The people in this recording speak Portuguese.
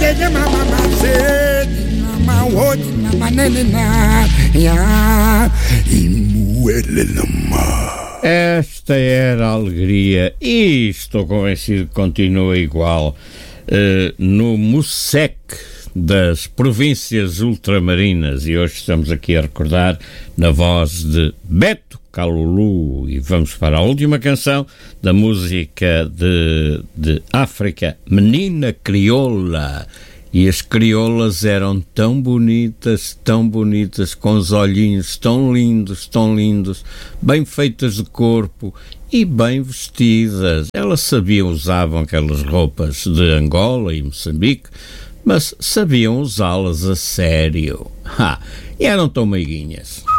Esta era a alegria e estou convencido que continua igual no MUSEC das províncias ultramarinas, e hoje estamos aqui a recordar na voz de Beto Calulu, e vamos para a última canção da música de África, Menina Crioula. E as crioulas eram tão bonitas, com os olhinhos tão lindos, bem feitas de corpo e bem vestidas. Elas usavam aquelas roupas de Angola e Moçambique, mas sabiam usá-las a sério. E eram tão meiguinhas.